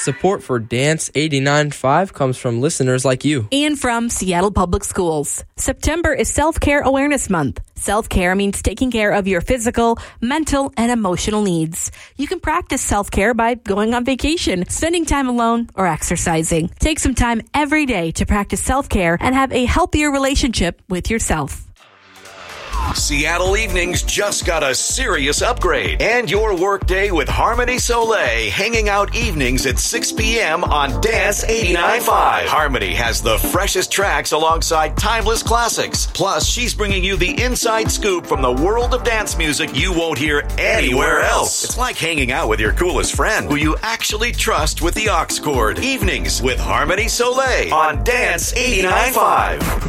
Support for Dance 89.5 comes from listeners like you. And from Seattle Public Schools. September is Self-Care Awareness Month. Self-care means taking care of your physical, mental, and emotional needs. You can practice self-care by going on vacation, spending time alone, or exercising. Take some time every day to practice self-care and have a healthier relationship with yourself. Seattle Evenings just got a serious upgrade. And your workday with Harmony Soleil, hanging out evenings at 6 p.m. on Dance 89.5. Harmony has the freshest tracks alongside timeless classics. Plus, she's bringing you the inside scoop from the world of dance music you won't hear anywhere else. It's like hanging out with your coolest friend, who you actually trust with the aux cord. Evenings with Harmony Soleil on Dance 89.5.